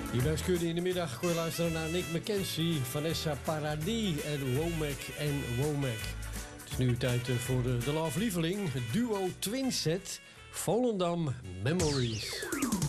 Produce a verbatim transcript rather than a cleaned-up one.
Hier bij Skurde in de middag kon je luisteren naar Nick McKenzie, Vanessa Paradis en Womack en Womack. Het is nu tijd voor de, de Love Lieveling, het duo Twinset, Volendam Memories.